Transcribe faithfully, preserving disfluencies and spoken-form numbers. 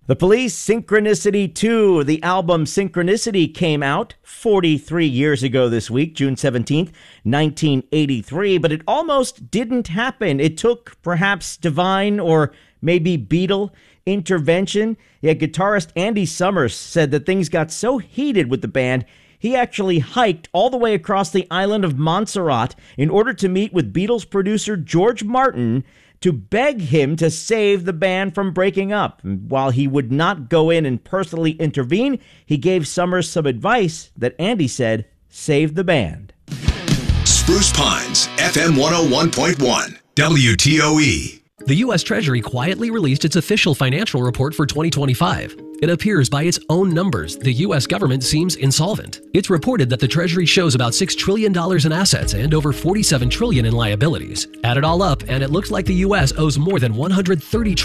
The Police, Synchronicity two. The album Synchronicity came out forty-three years ago this week, June seventeenth, nineteen eighty-three, but it almost didn't happen. It took perhaps divine or maybe Beatle intervention. Yeah, guitarist Andy Summers said that things got so heated with the band, he actually hiked all the way across the island of Montserrat in order to meet with Beatles producer George Martin to beg him to save the band from breaking up. While he would not go in and personally intervene, he gave Summers some advice that Andy said saved the band. Spruce Pines, F M one oh one point one, W T O E. The U S Treasury quietly released its official financial report for twenty twenty-five. It appears by its own numbers, the U S government seems insolvent. It's reported that the Treasury shows about six trillion dollars in assets and over forty-seven trillion dollars in liabilities. Add it all up, and it looks like the U S owes more than one hundred thirty trillion dollars